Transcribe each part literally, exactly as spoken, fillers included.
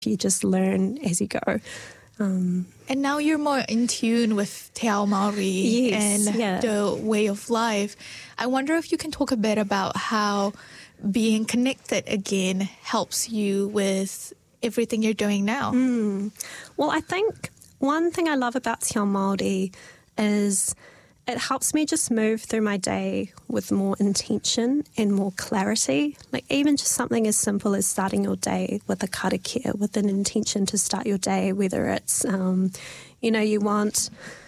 You just learn as you go. Um, and now you're more in tune with Te Ao Māori yes, and yeah. the way of life. I wonder if you can talk a bit about how being connected again helps you with everything you're doing now. Mm. Well, I think one thing I love about Te Ao Māori is it helps me just move through my day with more intention and more clarity. Like even just something as simple as starting your day with a karakia, with an intention to start your day, whether it's, um, you know, you want,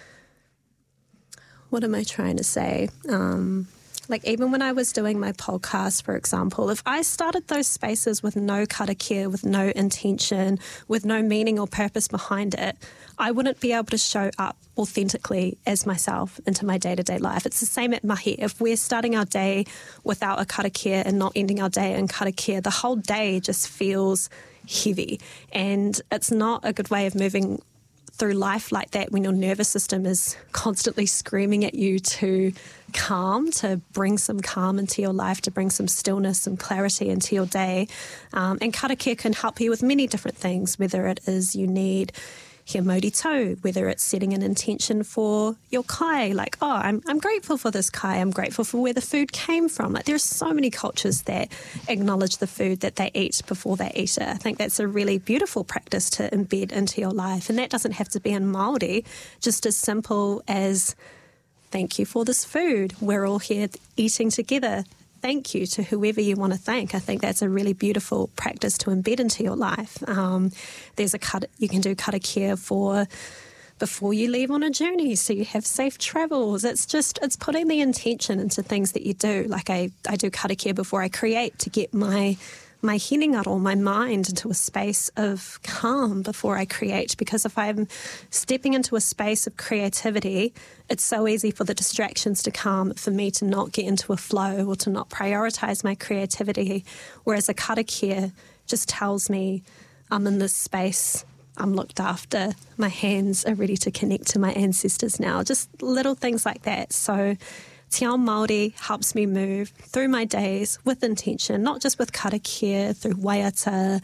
what am I trying to say? Um, like even when I was doing my podcast, for example, if I started those spaces with no karakia, with no intention, with no meaning or purpose behind it, I wouldn't be able to show up authentically as myself into my day-to-day life. It's the same at mahi. If we're starting our day without a karakia and not ending our day in karakia, the whole day just feels heavy. And it's not a good way of moving through life like that when your nervous system is constantly screaming at you to calm, to bring some calm into your life, to bring some stillness, some clarity into your day. Um, and karakia can help you with many different things, whether it is you need He mauri tau, whether it's setting an intention for your kai, like, oh, I'm I'm grateful for this kai, I'm grateful for where the food came from. Like, there's so many cultures that acknowledge the food that they eat before they eat it. I think that's a really beautiful practice to embed into your life, and that doesn't have to be in Māori, just as simple as thank you for this food. We're all here eating together. Thank you to whoever you want to thank. I think that's a really beautiful practice to embed into your life. Um, there's a cut, you can do karakia for before you leave on a journey, so you have safe travels. It's just, it's putting the intention into things that you do. Like I, I do karakia before I create to get my my hinengaro, my mind, into a space of calm before I create. Because if I'm stepping into a space of creativity, it's so easy for the distractions to come, for me to not get into a flow or to not prioritise my creativity. Whereas a karakia just tells me I'm in this space, I'm looked after, my hands are ready to connect to my ancestors now. Just little things like that. So Te Ao Māori helps me move through my days with intention, not just with karakia, through waiata.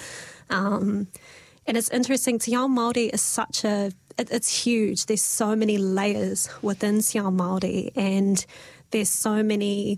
Um, and it's interesting, Te Ao Māori is such a, it, it's huge. There's so many layers within Te Ao Māori, and there's so many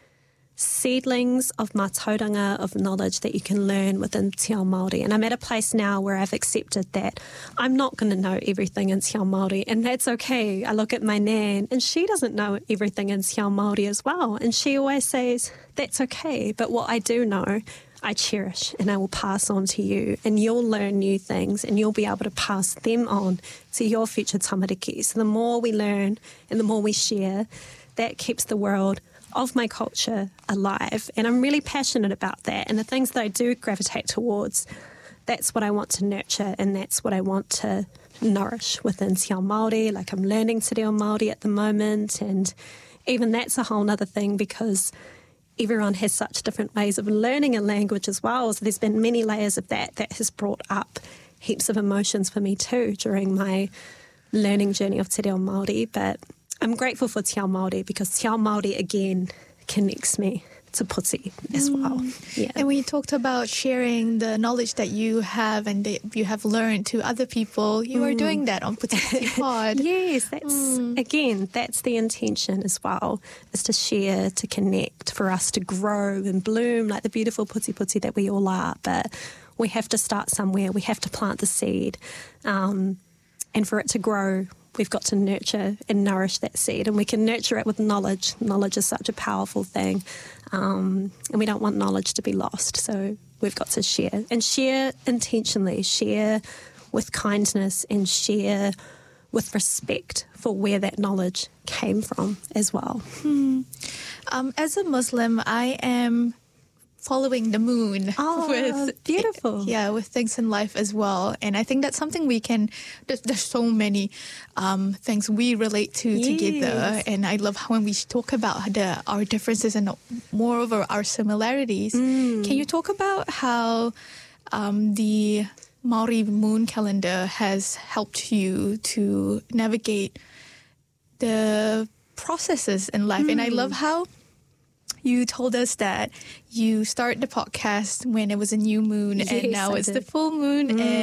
seedlings of mātauranga, of knowledge that you can learn within Te Ao Māori. And I'm at a place now where I've accepted that I'm not going to know everything in Te Ao Māori, and that's okay. I look at my nan, and she doesn't know everything in Te Ao Māori as well. And she always says, that's okay. But what I do know, I cherish, and I will pass on to you, and you'll learn new things, and you'll be able to pass them on to your future tamariki. So the more we learn and the more we share, that keeps the world of my culture alive. And I'm really passionate about that. And the things that I do gravitate towards, that's what I want to nurture, and that's what I want to nourish within Te Ao Māori. Like, I'm learning Te Reo Māori at the moment, and even that's a whole nother thing, because everyone has such different ways of learning a language as well. So there's been many layers of that that has brought up heaps of emotions for me too during my learning journey of Te Reo Māori. But I'm grateful for Te Ao Māori, because Te Ao Māori, again, connects me to puti as Mm. well. Yeah. And when you talked about sharing the knowledge that you have and that you have learned to other people, you mm. are doing that on Puti Puti Pod. Yes, that's, mm. again, that's the intention as well, is to share, to connect, for us to grow and bloom like the beautiful puti puti that we all are. But we have to start somewhere. We have to plant the seed. Um, and for it to grow, we've got to nurture and nourish that seed, and we can nurture it with knowledge. Knowledge is such a powerful thing, um, and we don't want knowledge to be lost. So we've got to share, and share intentionally, share with kindness, and share with respect for where that knowledge came from as well. Hmm. Um, as a Muslim, I am following the moon. Oh, with, beautiful. Yeah, with things in life as well. And I think that's something we can, there's, there's so many um, things we relate to yes. together. And I love how when we talk about the, our differences and moreover our similarities. Mm. Can you talk about how um, the Maori moon calendar has helped you to navigate the processes in life? Mm. And I love how you told us that you started the podcast when it was a new moon, yes, and now I it's did. the full moon. Mm. And